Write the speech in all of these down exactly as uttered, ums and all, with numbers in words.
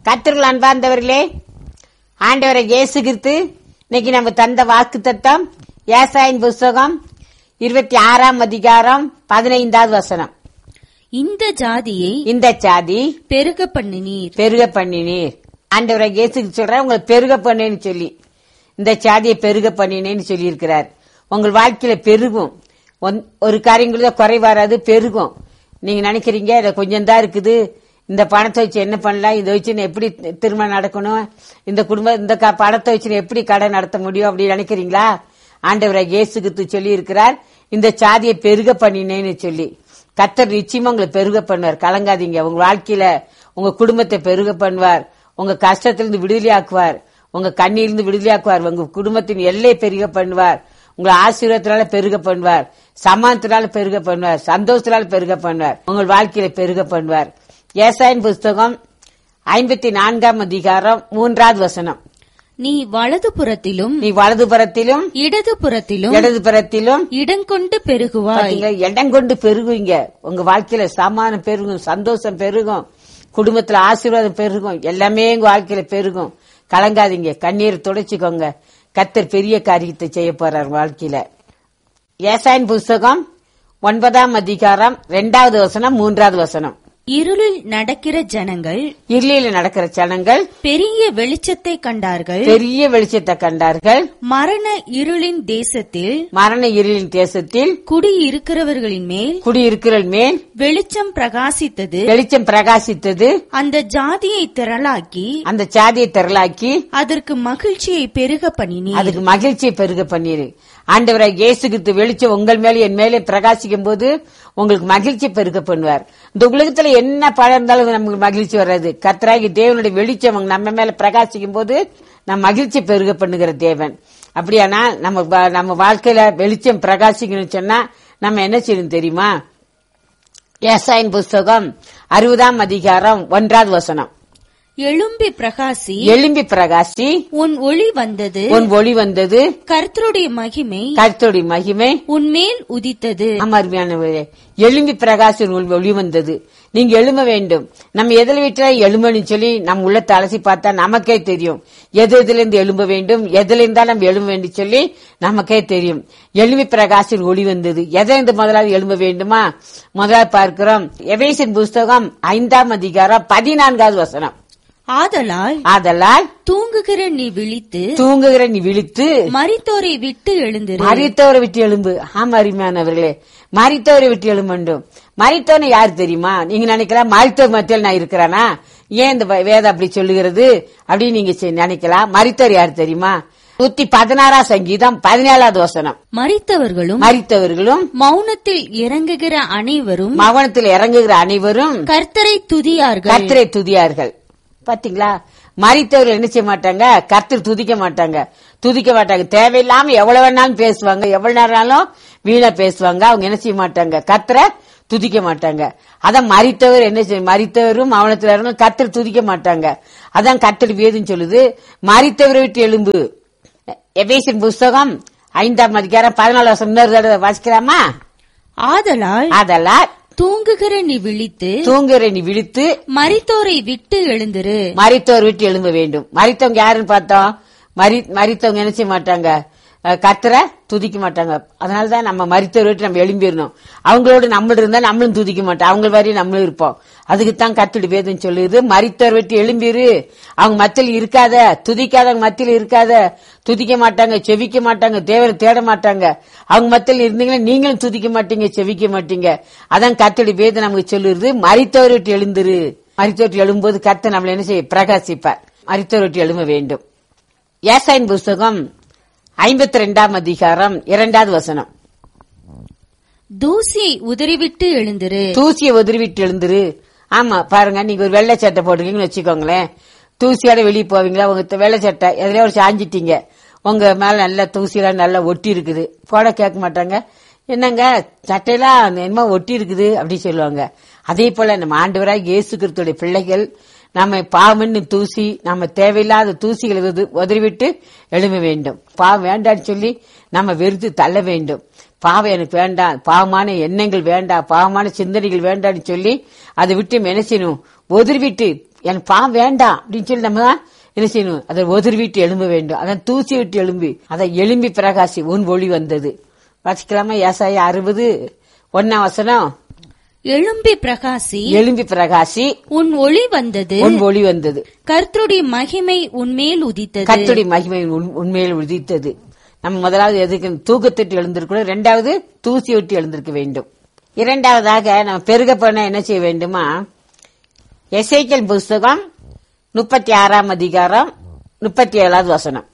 கர்த்தருக்குள் அன்பார்ந்தவர்களே, ஆண்டவரை இயேசு கிறிஸ்து இன்னைக்கு நம்ம தந்த வாக்கு தத்தம் ஏசாயின் புஸ்தகம் இருபத்தி ஆறாம் அதிகாரம் பதினைந்தாவது வசனம். இந்த ஜாதியை இந்த ஜாதி பெருக பண்ணினீர் பெருக பண்ணினீர். ஆண்டவரை இயேசு சொல்ற உங்களை பெருக பண்ணேன்னு சொல்லி இந்த ஜாதியை பெருக பண்ணினேன்னு சொல்லி இருக்கிறார். உங்கள் வாழ்க்கையில பெருகும். ஒரு காரியங்கள குறை வராது, பெருகும். நீங்க நினைக்கிறீங்க இத கொஞ்சம் தான் இருக்குது, இந்த பணத்தை வச்சு என்ன பண்ணலாம், இதை வச்சு எப்படி திருமணம் நடக்கணும், இந்த குடும்பம் இந்த பணத்தை வச்சு எப்படி கடை நடத்த முடியும் அப்படின்னு நினைக்கிறீங்களா? ஆண்டவரை இயேசு கிறிஸ்து சொல்லி இருக்கிறார் இந்த சாதியை பெருக பண்ணினேன்னு சொல்லி. கர்த்தர் நிச்சயமா உங்களை பெருக பண்ணுவார், கலங்காதீங்க. உங்க வாழ்க்கையில உங்க குடும்பத்தை பெருக பண்ணுவார், உங்க கஷ்டத்திலிருந்து விடுதலையாக்குவார், உங்க கண்ணிலிருந்து விடுதலையாக்குவார், உங்க குடும்பத்தின் எல்லையை பெருக பண்ணுவார், உங்களை ஆசீர்வாதத்தினால பெருக பண்ணுவார், சமாதானத்தினால பெருக பண்ணுவார், சந்தோஷத்தினால பெருக பண்ணுவார், உங்கள் வாழ்க்கையில பெருக பண்ணுவார். ஏசாயின் புஸ்தகம் ஐம்பத்தி நான்காம் அதிகாரம் மூன்றாவது வசனம். நீ வலது புறத்திலும் நீ வலது புறத்திலும் இடது புறத்திலும் இடது புறத்திலும் இடங்கொண்டு பெருகுவாய். இடங்கொண்டு பெருகுவீங்க. உங்க வாழ்க்கையில சமாதானம் பெருகும், சந்தோஷம் பெருகும், குடும்பத்துல ஆசீர்வாதம் பெருகும், எல்லாமே உங்க வாழ்க்கையில பெருகும். கலங்காதீங்க, கண்ணீர் துடைச்சுக்கோங்க. கர்த்தர் பெரிய காரியத்தை செய்ய போறார் வாழ்க்கையில. ஏசாயின் புஸ்தகம் ஒன்பதாம் அதிகாரம் இரண்டாவது வசனம் மூன்றாவது வசனம். இருளில் நடக்கிற ஜனங்கள் இருளில் நடக்கிற ஜனங்கள் பெரிய வெளிச்சத்தை கண்டார்கள் பெரிய வெளிச்சத்தை கண்டார்கள் மரண இருளின் தேசத்தில் மரண இருளின் தேசத்தில் குடியிருக்கிறவர்களின் மேல் குடியிருக்கிற மேல் வெளிச்சம் பிரகாசித்தது வெளிச்சம் பிரகாசித்தது அந்த ஜாதியை திரளாக்கி அந்த ஜாதியை திரளாக்கி அதற்கு மகிழ்ச்சியை பெருக பண்ணினீர் அதுக்கு மகிழ்ச்சியை பெருக பண்ணிரு. ஆண்டவராய் இயேசு கிறிஸ்து வெளிச்சம் உங்கள் மேலே என் மேலே பிரகாசிக்கும் போது உங்களுக்கு மகிழ்ச்சி பெருக பண்ணுவார். இந்த உலகத்துல என்ன பழம் இருந்தாலும் நமக்கு மகிழ்ச்சி வராது. கர்த்தராகி தேவனுடைய வெளிச்சம் நம்ம மேல பிரகாசிக்கும் போது நம்ம மகிழ்ச்சி பெருக பண்ணுகிற தேவன். அப்படியானா நம்ம நம்ம வாழ்க்கையில வெளிச்சம் பிரகாசிக்கணும்னு சொன்னா நம்ம என்ன செய்யணும் தெரியுமா? ஏசாயின் புஸ்தகம் அறுபதாம் அதிகாரம் ஒன்றாவது வசனம். எழும்பி பிரகாசி எழும்பி பிரகாசி உன் ஒளி வந்தது உன் ஒளி வந்தது கர்த்தருடைய மகிமை கர்த்தருடைய மகிமை உன் மேல் உதித்தது. அமர்மையானவரே, எழும்பி பிரகாசி உன் ஒளி வந்தது. நீங்க எழும்ப வேண்டும். நம்ம எதில் விட்டா எழும்பன்னு சொல்லி நம்ம உள்ளத்தை அலசி பார்த்தா நமக்கே தெரியும் எது எதுல இருந்து எழும்ப வேண்டும், எதுல இருந்தா நம்ம எழும்ப வேண்டும் சொல்லி நமக்கே தெரியும். எழும்பி பிரகாசி ஒளி வந்தது. எதை இருந்து முதலாவது எழும்ப வேண்டுமா? முதலாவது பார்க்கிறோம் எபேசியர் புஸ்தகம் ஐந்தாம் அதிகாரம் பதினான்காவது வசனம். ஆதலால் ஆதலால் தூங்குகிற நீ விழித்து தூங்குகிற நீ விழித்து மரித்தோரை விட்டு எழுந்திரு. மரித்தோரை விட்டு எழும்பு. ஆமா அருமையானவர்களே, மரித்தோரை விட்டு எழும்பண்டும். மரித்தோனை யாரு தெரியுமா? நீங்க நினைக்கலாம் மரித்தோர் மத்தியில் நான் இருக்கிறானா, ஏன் இந்த வேதம் அப்படி சொல்லுகிறது அப்படின்னு நீங்க நினைக்கலாம். மரித்தோர் யாரு தெரியுமா? நூத்தி பதினாறாம் சங்கீதம் பதினேழாவது வசனம். மரித்தவர்களும் மரித்தவர்களும் மௌனத்தில் இறங்குகிற அனைவரும் மௌனத்தில் இறங்குகிற அனைவரும் கர்த்தரை துதியார்கள் கர்த்தரை துதியார்கள். பாத்தீங்களா? மரித்தவர்கள் என்ன செய்ய மாட்டாங்க? கர்த்தர் துதிக்க மாட்டாங்க, துதிக்க மாட்டாங்க. தேவையில்லாம எவ்வளவு வேணாலும் பேசுவாங்க, எவ்வளவு நேரம் வீணா பேசுவாங்க. அவங்க என்ன செய்ய மாட்டாங்க? கர்த்தரை துதிக்க மாட்டாங்க. அதான் மரித்தவர் என்ன செய்ய, மரித்தவரும் மௌனத்தில் கர்த்தர் துதிக்க மாட்டாங்க. அதான் கர்த்தர் வேதம் சொல்லுது மரித்தவரை விட்டு எழும்பு. எபேசியர் புஸ்தகம் ஐந்தாம் அதிகாரம் பதினாலு வருஷம் வாசிக்கலாமா? ஆதலால் ஆதலால் தூங்குகிற நீ விழித்து தூங்குகிற நீ விழித்து மரித்தோரை விட்டு எழுந்திரு. மரித்தோர் விட்டு எழும்ப வேண்டும். மரித்தவங்க யாருன்னு பார்த்தோம்? மரித்தவங்க என்ன செய்ய மாட்டாங்க? கர்த்தரை துதிக்க மாட்டாங்க. அதனாலதான் நம்ம மரித்தோர் விட்டு நம்ம எழும்பிடணும். அவங்களோட நம்மள இருந்தா நம்மளும் துதிக்க மாட்டோம், அவங்க வரையும் நம்மளும் இருப்போம். அதுக்குத்தான் கர்த்தருடைய வேதம் சொல்லுது மரித்தோர் விட்டு எழும்பிரு. அவங்க மத்தியில் இருக்காத, துதிக்காதவங்க மத்தியில் இருக்காத, துதிக்க மாட்டாங்க, செவிக்க மாட்டாங்க, தேவரை தேட மாட்டாங்க. அவங்க மத்தியில் இருந்தீங்கன்னா நீங்களும் துதிக்க மாட்டீங்க, செவிக்க மாட்டீங்க. அதான் கர்த்தருடைய வேதம் நமக்கு சொல்லுது மரித்தோர் விட்டு எழுந்திரு. மரித்தோர் விட்டு எழும்போது கர்த்தர் நம்மள என்ன செய்ய பிரகாசிப்பார். மரித்தோர் விட்டு எழும்ப வேண்டும். ஏசாயின் புஸ்தகம் ஐம்பத்தி ரெண்டாம் அதிகாரம் இரண்டாவது வசனம். தூசியை உதறிவிட்டு எழுந்திரு. தூசியை உதறிவிட்டு எழுந்திரு. ஆமா பாருங்க, நீங்க ஒரு வெள்ளை சட்டை போட்டுருக்கீங்கன்னு வச்சுக்கோங்களேன். தூசியோட வெளியே போவீங்களா? உங்க வெள்ளை சட்டை எதுலயே ஒரு சாஞ்சிட்டீங்க, உங்க மேல நல்ல தூசியெல்லாம் நல்லா ஒட்டி இருக்குது. போட கேட்க மாட்டாங்க, என்னங்க சட்டையெல்லாம் என்னமோ ஒட்டி இருக்குது அப்படி சொல்லுவாங்க. அதே போல நம்ம ஆண்டவராய் இயேசு கிறிஸ்துவின் பிள்ளைகள் நம்ம பாவம்னு தூசி, நம்ம தேவையில்லாத தூசிகளை உதறிவிட்டு எழும்ப வேண்டும். பாவம் வேண்டான்னு சொல்லி நம்ம வெறுத்து தள்ள வேண்டும். பாவம் எனக்கு வேண்டாம், பாவமான எண்ணங்கள் வேண்டாம், பாவமான சிந்தனைகள் வேண்டாம்னு சொல்லி அதை விட்டு மெனசினும் உதறிவிட்டு எனக்கு பாவம் வேண்டாம் அப்படின்னு சொல்லி நம்ம என்ன செய்யணும்? அதை ஒதிர் விட்டு எழும்ப வேண்டும். அதான் தூசி விட்டு எழும்பி அதை எழும்பி பிரகாசி உன் ஒளி வந்தது. வாசிக்கலாமா? ஏசாயா அறுபது ஒன்னாம் வசனம். எழும்பி பிரகாசி, எழும்பி பிரகாசி, உன் ஒளி வந்தது, உன் ஒளி வந்தது. கர்த்தருடைய மகிமை உன்மேல் உதித்தது. கர்த்தருடைய மகிமை உண்மையில் உதித்தது. நம்ம முதலாவது எதுக்கு? தூக்கத்திட்டு எழுந்திருக்கணும். இரண்டாவது தூசி விட்டு எழுந்திருக்க வேண்டும். இரண்டாவதாக நம்ம பெருக பண்ண என்ன செய்ய வேண்டுமா? எசேக்கியேல் புஸ்தகம் முப்பத்தி ஆறாம் அதிகாரம் முப்பத்தி ஏழாவது வசனம்.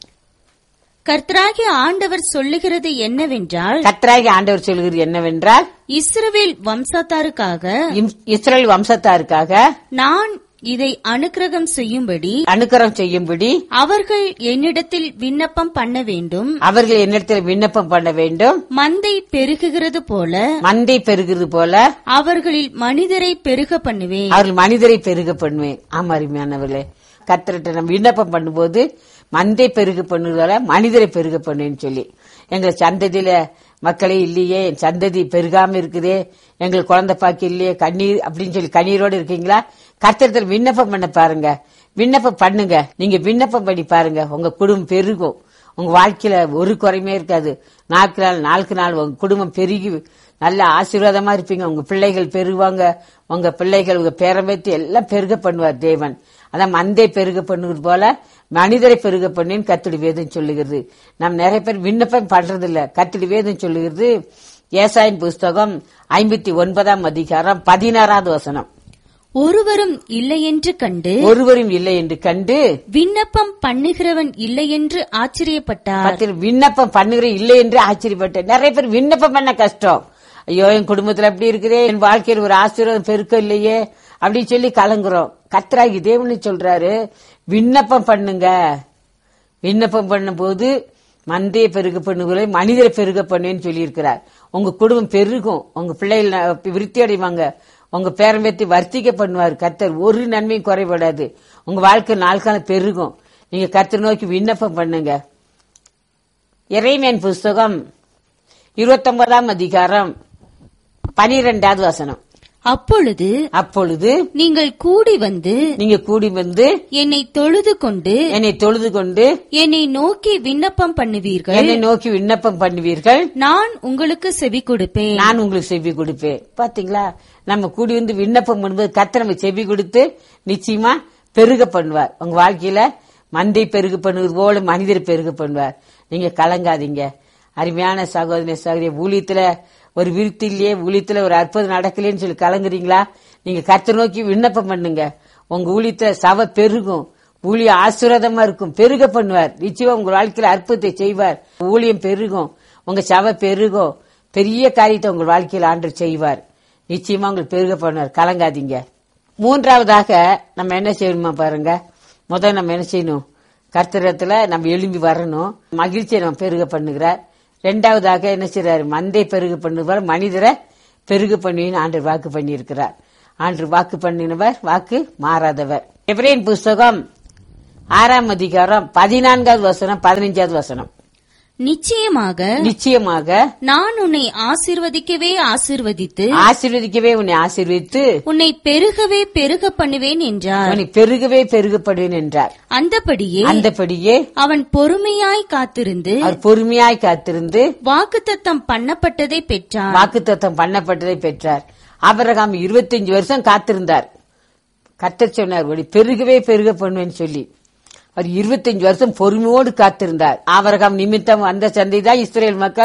கர்த்தராகிய ஆண்டவர் சொல்லுகிறது என்னவென்றால், கர்த்தராகிய ஆண்டவர் சொல்லுகிறது என்னவென்றால், இஸ்ரவேல் வம்சத்தாருக்காக, இஸ்ரவேல் வம்சத்தாருக்காக நான் இதை அனுக்கிரகம் செய்யும்படி அனுக்கிரகம் செய்யும்படி அவர்கள் என்னிடத்தில் விண்ணப்பம் பண்ண வேண்டும். அவர்கள் என்னிடத்தில் விண்ணப்பம் பண்ண வேண்டும். மந்தை பெருகுகிறது போல மந்தை பெருகிறது போல அவர்களில் மனிதரை பெருக பண்ணுவேன். அவர்கள் மனிதரை பெருக பண்ணுவேன். ஆமா, அருமையானவர்களே, கர்த்தர்கிட்ட நம்ம விண்ணப்பம் பண்ணும்போது மந்தை பெருக பண்ணுவதால மனிதரை பெருக பண்ணுன்னு சொல்லி, எங்க சந்ததியில மக்களே இல்லையே, என் சந்ததி பெருகாம இருக்குதே, எங்களுக்கு குழந்தை பாக்கி இல்லையே, கண்ணீர் அப்படின்னு சொல்லி கண்ணீரோடு இருக்கீங்களா? கர்த்தரிடத்தில் விண்ணப்பம் பண்ண பாருங்க, விண்ணப்பம் பண்ணுங்க. நீங்க விண்ணப்பம் பண்ணி பாருங்க, உங்க குடும்பம் பெருகும். உங்க வாழ்க்கையில ஒரு குறையுமே இருக்காது. நாளுக்கு நாள் நாளுக்கு நாள் உங்க குடும்பம் பெருகி நல்ல ஆசீர்வாதமா இருப்பீங்க. உங்க பிள்ளைகள் பெருகுவாங்க. உங்க பிள்ளைகள் உங்க பேரம்பேத்தி எல்லாம் பெருக பண்ணுவார் தேவன். அதான் மந்தை பெருக பண்ணுவது போல மனிதரை பெருக பண்ணின்னு கர்த்தருடைய வேதம் சொல்லுகிறது. நம்ம நிறைய பேர் விண்ணப்பம் பண்றது இல்ல. கர்த்தருடைய வேதம் சொல்லுகிறது ஏசாயின் புஸ்தகம் ஐம்பத்தி ஒன்பதாம் அதிகாரம் பதினாறாவது வசனம். ஒருவரும் இல்லை என்று கண்டு ஒருவரும் இல்லை என்று கண்டு விண்ணப்பம் பண்ணுகிறவன் இல்லை என்று ஆச்சரியப்பட்டார். விண்ணப்பம் பண்ணுகிற இல்லை என்று ஆச்சரியப்பட்டார். நிறைய பேர் விண்ணப்பம் பண்ண கஷ்டம். ஐயோ, என் குடும்பத்துல அப்படி இருக்குதே, என் வாழ்க்கையில் ஒரு ஆசீர்வாதம் பெருக்கம் இல்லையே அப்படின்னு சொல்லி கலங்குறோம். கர்த்தராகி தேவன்னு சொல்றாரு, விண்ணப்பம் பண்ணுங்க. விண்ணப்பம் பண்ணும் போது மந்தையை பெருக பண்ணுகளை மனிதரை பெருக பண்ணுன்னு சொல்லி இருக்கிறார். உங்க குடும்பம் பெருகும், உங்க பிள்ளைகள் விருத்தி அடைவாங்க, உங்க பேரம்பேத்தி வர்த்திக்க பண்ணுவார் கர்த்தர். ஒரு நன்மையும் குறைபடாது. உங்க வாழ்க்கை நாள் காலம் பெருகும். நீங்க கர்த்தர் நோக்கி விண்ணப்பம் பண்ணுங்க. எரேமியா புஸ்தகம் இருபத்தி ஒன்பதாம் அதிகாரம் பனிரெண்டாவது வசனம். அப்பொழுது அப்பொழுது நீங்கள் கூடி வந்து நீங்க கூடி வந்து என்னை தொழுது கொண்டு என்னை தொழுது கொண்டு என்னை நோக்கி விண்ணப்பம் பண்ணுவீர்கள். என்னை நோக்கி விண்ணப்பம் பண்ணுவீர்கள். நான் உங்களுக்கு செவி கொடுப்பேன். நான் உங்களுக்கு செவி கொடுப்பேன். பாத்தீங்களா, நம்ம கூடி வந்து விண்ணப்பம் பண்ணும்போது கர்த்தர் நம்ம செவி கொடுத்து நிச்சயமா பெருக பண்ணுவார். உங்க வாழ்க்கையில மந்தை பெருக பண்ணுவது போல மனிதர் பெருக பண்ணுவார். நீங்க கலங்காதீங்க. அருமையான சகோதரி சகோதரி, ஊழியத்துல ஒரு விருத்தி இல்லையே, ஊழியத்துல ஒரு அற்புதம் நடக்கலன்னு சொல்லி கலங்குறீங்களா? நீங்க கர்த்தர் நோக்கி விண்ணப்பம் பண்ணுங்க. உங்க ஊழியத்துல சபை பெருகும், ஊழியம் ஆசீர்வாதமா இருக்கும், பெருக பண்ணுவார். நிச்சயமா உங்க வாழ்க்கையில அற்புதத்தை செய்வார். ஊழியம் பெருகும், உங்க சபை பெருகும், பெரிய காரியத்தை உங்க வாழ்க்கையில ஆண்டவர் செய்வார். நிச்சயமா உங்களுக்கு பெருக பண்ணுவார். கலங்காதீங்க. மூன்றாவதாக நம்ம என்ன செய்யணுமா பாருங்க. முதல்ல நம்ம என்ன செய்யணும்? கர்த்தரத்துல நம்ம எழும்பி வரணும். மகிழ்ச்சியை நம்ம பெருக பண்ணுகிறார். இரண்டாவதாக என்ன செய்யறாரு? மந்தை பெருக பண்ணுவார், மனிதரை பெருக பண்ணுவின்னு ஆண்டவர் வாக்கு பண்ணி இருக்கிறார். ஆண்டவர் வாக்கு பண்ணினவர், வாக்கு மாறாதவர். எபிரேயர் புஸ்தகம் ஆறாம் அதிகாரம் பதினான்காவது வசனம் பதினைஞ்சாவது வசனம். நிச்சயமாக நிச்சயமாக நான் உன்னை ஆசீர்வதிக்கவே ஆசீர்வதித்து ஆசீர்வதிக்கவே உன்னை ஆசீர்வதித்து உன்னை பெருகவே பெருக பண்ணுவேன் என்றார். உன்னை பெருகவே பெருகப்படுவேன் என்றார். அந்தபடியே அந்தபடியே அவன் பொறுமையாய் காத்திருந்து அவர் பொறுமையாய் காத்திருந்து வாக்குத்தத்தம் பண்ணப்பட்டதை பெற்றார். வாக்குத்தத்தம் பண்ணப்பட்டதை பெற்றார். ஆபிரகாம் இருபத்தஞ்சு வருஷம் காத்திருந்தார். கர்த்தர் சொன்னார் உன்னை பெருகவே பெருக பண்ணுவேன்னு சொல்லி. அவர் இருபத்தஞ்சு வருஷம் பொறுமையோடு காத்திருந்தார். ஆபிரகாம் நிமித்தம் அந்த சந்தை தான் இஸ்ரவேல் மக்கள்